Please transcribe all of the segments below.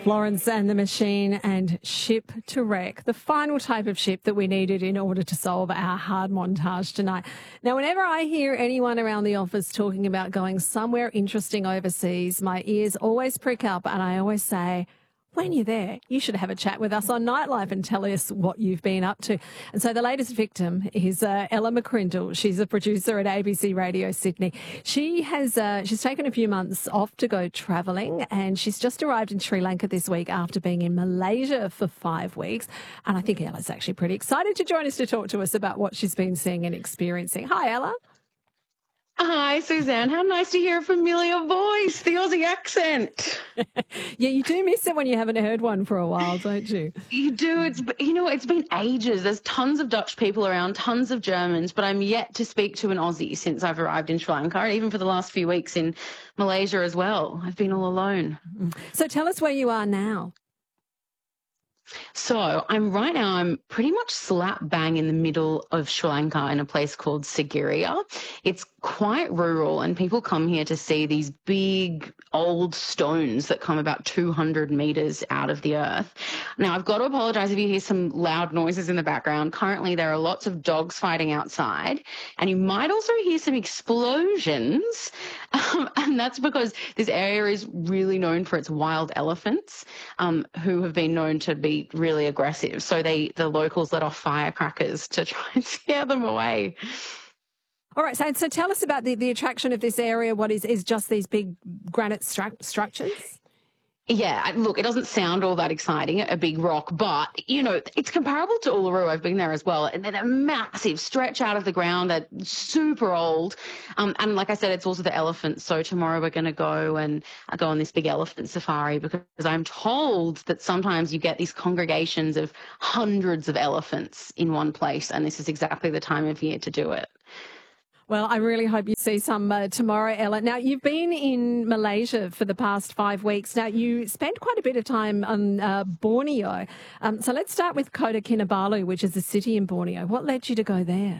Florence and the Machine and Ship to Wreck, the final type of ship that we needed in order to solve our hard montage tonight. Now, whenever I hear anyone around the office talking about going somewhere interesting overseas, my ears always prick up and I always say, when you're there, you should have a chat with us on Nightlife and tell us what you've been up to. And so the latest victim is Ella McCrindle. She's a producer at ABC Radio Sydney. She has she's taken a few months off to go travelling, and she's just arrived in Sri Lanka this week after being in Malaysia for 5 weeks. And I think Ella's actually pretty excited to join us to talk to us about what she's been seeing and experiencing. Hi, Ella. Hi, Suzanne. How nice to hear a familiar voice, the Aussie accent. Yeah, you do miss it when you haven't heard one for a while, don't you? You do. It's been ages. There's tons of Dutch people around, tons of Germans, but I'm yet to speak to an Aussie since I've arrived in Sri Lanka, and even for the last few weeks in Malaysia as well. I've been all alone. So tell us where you are now. So I'm pretty much slap bang in the middle of Sri Lanka in a place called Sigiriya. It's quite rural, and people come here to see these big old stones that come about 200 metres out of the earth. Now, I've got to apologise if you hear some loud noises in the background. Currently, there are lots of dogs fighting outside, and you might also hear some explosions, and that's because this area is really known for its wild elephants, who have been known to be really aggressive. So the locals let off firecrackers to try and scare them away. All right, so tell us about the attraction of this area. What is just these big granite structures? Yeah, look, it doesn't sound all that exciting, a big rock, but, it's comparable to Uluru. I've been there as well. And they're massive, stretch out of the ground. They're super old. And like I said, it's also the elephants. So tomorrow we're going to go on this big elephant safari, because I'm told that sometimes you get these congregations of hundreds of elephants in one place. And this is exactly the time of year to do it. Well, I really hope you see some tomorrow, Ella. Now, you've been in Malaysia for the past 5 weeks. Now, you spent quite a bit of time on Borneo. So let's start with Kota Kinabalu, which is a city in Borneo. What led you to go there?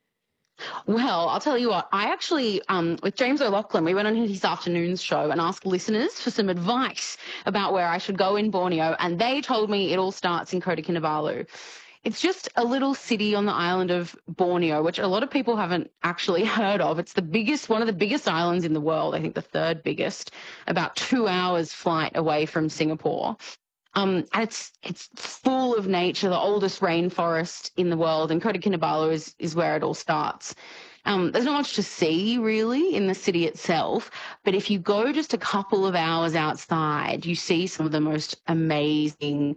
Well, I'll tell you what, I actually, with James O'Loughlin, we went on his afternoons show and asked listeners for some advice about where I should go in Borneo, and they told me it all starts in Kota Kinabalu. It's just a little city on the island of Borneo, which a lot of people haven't actually heard of. It's one of the biggest islands in the world, I think the third biggest, about 2 hours flight away from Singapore. And it's full of nature, the oldest rainforest in the world, and Kota Kinabalu is where it all starts. There's not much to see, really, in the city itself, but if you go just a couple of hours outside, you see some of the most amazing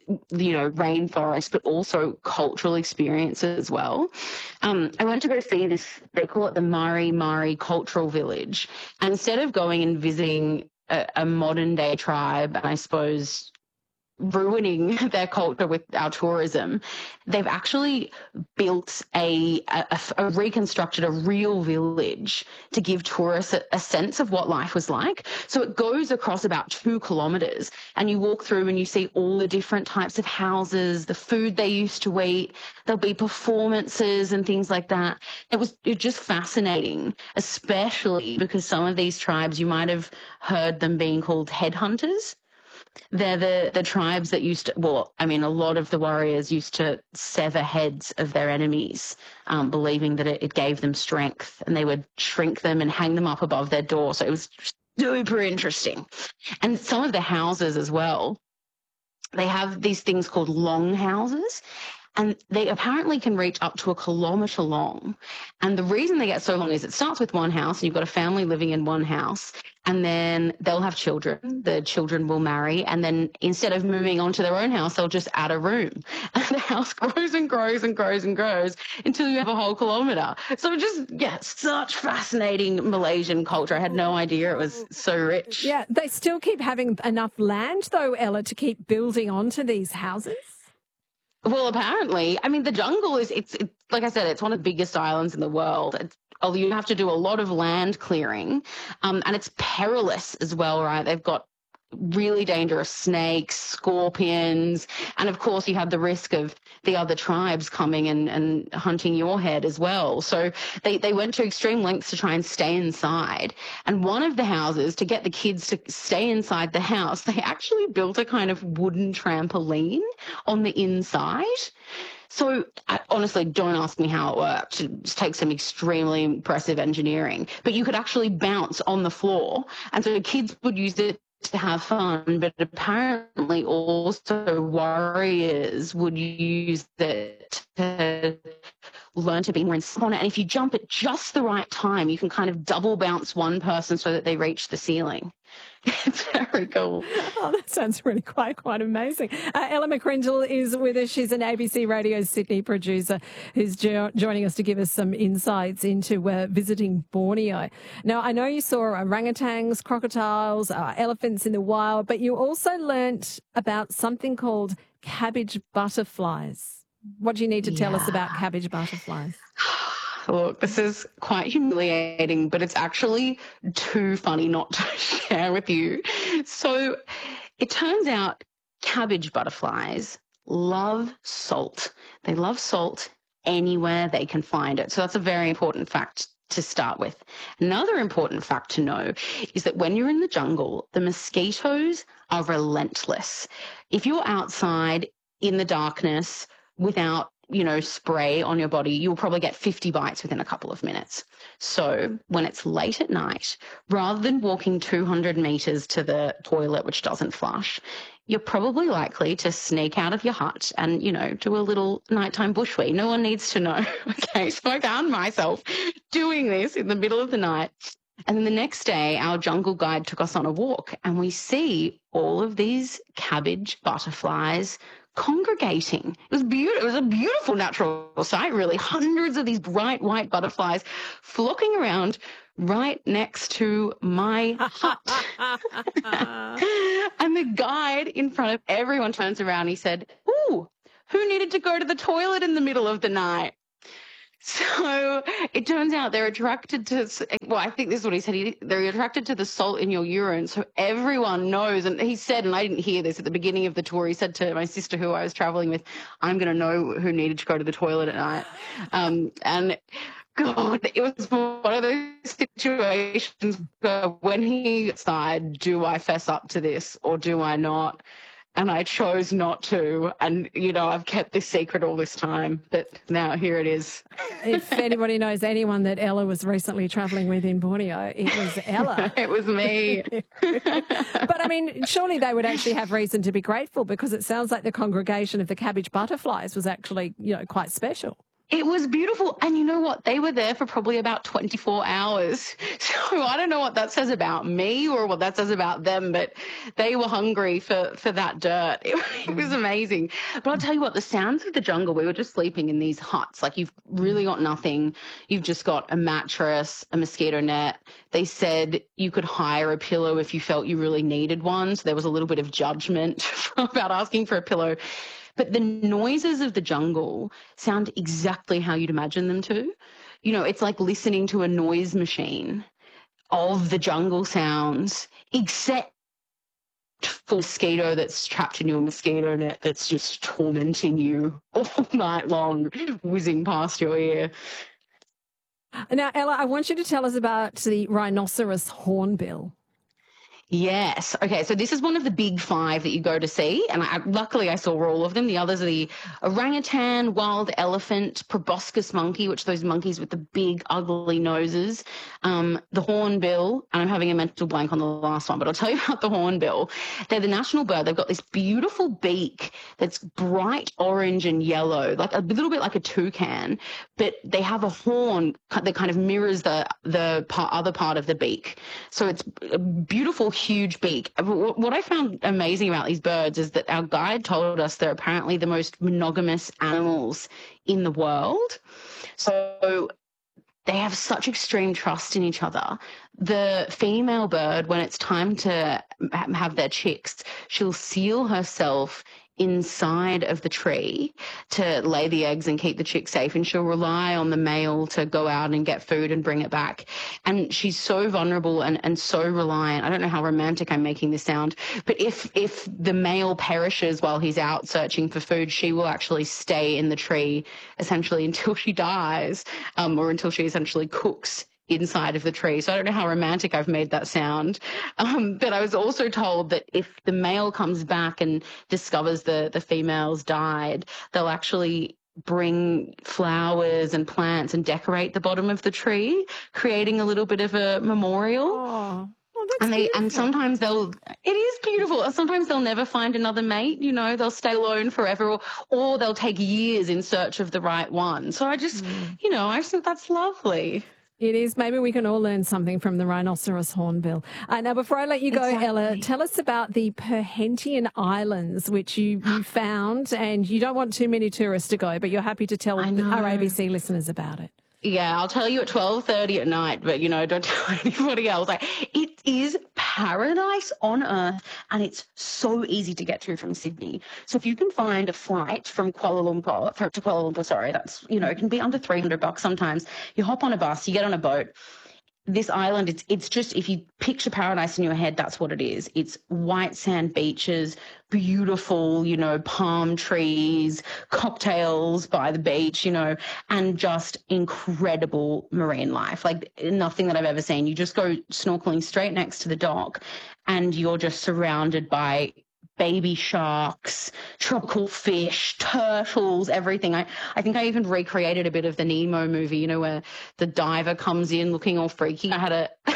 rainforest, but also cultural experiences as well. I went to go see this, they call it the Mari Mari Cultural Village. And instead of going and visiting a modern day tribe, and I suppose ruining their culture with our tourism, they've actually built reconstructed a real village to give tourists a sense of what life was like. So it goes across about 2 kilometres, and you walk through and you see all the different types of houses, the food they used to eat. There'll be performances and things like that. It's just fascinating, especially because some of these tribes, you might have heard them being called headhunters. They're the tribes that a lot of the warriors used to sever heads of their enemies, believing that it gave them strength, and they would shrink them and hang them up above their door. So it was super interesting. And some of the houses as well, they have these things called long houses, and they apparently can reach up to 1 kilometre long. And the reason they get so long is it starts with one house, and you've got a family living in one house, and then they'll have children. The children will marry, and then instead of moving on to their own house, they'll just add a room. And the house grows and grows and grows and grows until you have a whole kilometre. So such fascinating Malaysian culture. I had no idea it was so rich. Yeah, they still keep having enough land, though, Ella, to keep building onto these houses? Well, apparently, the jungle it's like I said, it's one of the biggest islands in the world. You have to do a lot of land clearing, and it's perilous as well, right? They've got really dangerous snakes, scorpions, and of course you have the risk of the other tribes coming and hunting your head as well. So they went to extreme lengths to try and stay inside. And one of the houses, to get the kids to stay inside the house, they actually built a kind of wooden trampoline on the inside. So honestly, don't ask me how it worked. It takes some extremely impressive engineering. But you could actually bounce on the floor. And so kids would use it to have fun, but apparently also warriors would use it to learn to be more inspired. And if you jump at just the right time, you can kind of double bounce one person so that they reach the ceiling. It's very cool. Oh, that sounds really quite amazing. Ella McCrindle is with us. She's an ABC Radio Sydney producer who's joining us to give us some insights into visiting Borneo. Now, I know you saw orangutans, crocodiles, elephants in the wild, but you also learnt about something called cabbage butterflies. What do you need to tell us about cabbage butterflies? Look, this is quite humiliating, but it's actually too funny not to share with you. So it turns out cabbage butterflies love salt. They love salt anywhere they can find it. So that's a very important fact to start with. Another important fact to know is that when you're in the jungle, the mosquitoes are relentless. If you're outside in the darkness without spray on your body, you'll probably get 50 bites within a couple of minutes. So when it's late at night, rather than walking 200 meters to the toilet, which doesn't flush, you're probably likely to sneak out of your hut and, do a little nighttime bushwee. No one needs to know. Okay, so I found myself doing this in the middle of the night. And then the next day, our jungle guide took us on a walk and we see all of these cabbage butterflies congregating. It was beautiful. It was a beautiful natural sight, really. Hundreds of these bright white butterflies flocking around right next to my hut. And the guide in front of everyone turns around. He said, "Ooh, who needed to go to the toilet in the middle of the night?" So it turns out they're attracted to, I think this is what he said, they're attracted to the salt in your urine. So everyone knows, and he said, and I didn't hear this at the beginning of the tour, he said to my sister who I was traveling with, "I'm going to know who needed to go to the toilet at night." And God, it was one of those situations where when he decided, do I fess up to this or do I not? And I chose not to. And, I've kept this secret all this time, but now here it is. If anybody knows anyone that Ella was recently travelling with in Borneo, it was Ella. It was me. But, I mean, surely they would actually have reason to be grateful because it sounds like the congregation of the cabbage butterflies was actually, quite special. It was beautiful. And you know what? They were there for probably about 24 hours. So I don't know what that says about me or what that says about them, but they were hungry for that dirt. It was amazing. But I'll tell you what, the sounds of the jungle, we were just sleeping in these huts. Like you've really got nothing. You've just got a mattress, a mosquito net. They said you could hire a pillow if you felt you really needed one. So there was a little bit of judgment about asking for a pillow. But the noises of the jungle sound exactly how you'd imagine them to. It's like listening to a noise machine of the jungle sounds, except for a mosquito that's trapped in your mosquito net that's just tormenting you all night long, whizzing past your ear. Now, Ella, I want you to tell us about the rhinoceros hornbill. Yes. Okay. So this is one of the big 5 that you go to see. And luckily I saw all of them. The others are the orangutan, wild elephant, proboscis monkey, which are those monkeys with the big, ugly noses, the hornbill, and I'm having a mental blank on the last one, but I'll tell you about the hornbill. They're the national bird. They've got this beautiful beak that's bright orange and yellow, like a little bit like a toucan, but they have a horn that kind of mirrors the other part of the beak. So it's a beautiful, huge beak. What I found amazing about these birds is that our guide told us they're apparently the most monogamous animals in the world. So they have such extreme trust in each other. The female bird, when it's time to have their chicks, she'll seal herself inside of the tree to lay the eggs and keep the chick safe, and she'll rely on the male to go out and get food and bring it back. And she's so vulnerable and so reliant. I don't know how romantic I'm making this sound, but if the male perishes while he's out searching for food, she will actually stay in the tree essentially until she dies, or until she essentially cooks inside of the tree. So I don't know how romantic I've made that sound. But I was also told that if the male comes back and discovers the female's died, they'll actually bring flowers and plants and decorate the bottom of the tree, creating a little bit of a memorial. Oh. Well, And sometimes it is beautiful. Sometimes they'll never find another mate, they'll stay alone forever, or they'll take years in search of the right one. So I just, I just think that's lovely. It is. Maybe we can all learn something from the rhinoceros hornbill. Now, before I let you go, Exactly. Ella, tell us about the Perhentian Islands, which you found, and you don't want too many tourists to go, but you're happy to tell our ABC listeners about it. Yeah, I'll tell you at 12:30 at night, but, don't tell anybody else. It is paradise on earth, and it's so easy to get to from Sydney. So if you can find a flight from to Kuala Lumpur, that's, it can be under $300 sometimes. You hop on a bus, you get on a boat. This island, it's just, if you picture paradise in your head, that's what it is. It's white sand beaches, beautiful, palm trees, cocktails by the beach, and just incredible marine life. Like nothing that I've ever seen. You just go snorkeling straight next to the dock and you're just surrounded by baby sharks, tropical fish, turtles, everything. I think I even recreated a bit of the Nemo movie, where the diver comes in looking all freaky. I had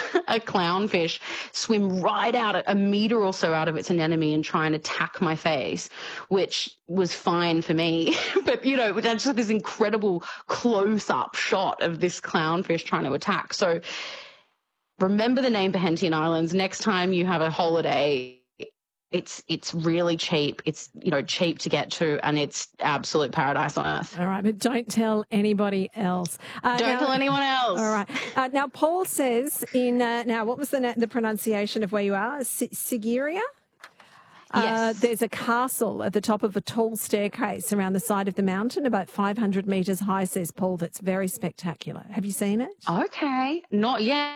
a clownfish swim right out a meter or so out of its anemone and try and attack my face, which was fine for me. But, that's just this incredible close-up shot of this clownfish trying to attack. So remember the name Perhentian Islands. Next time you have a holiday, it's really cheap. It's, cheap to get to, and it's absolute paradise on earth. All right, but don't tell anybody else. Don't tell anyone else. All right. Now, Paul says now what was the pronunciation of where you are? Sigiriya? Yes. There's a castle at the top of a tall staircase around the side of the mountain, about 500 metres high, says Paul. That's very spectacular. Have you seen it? Okay. Not yet.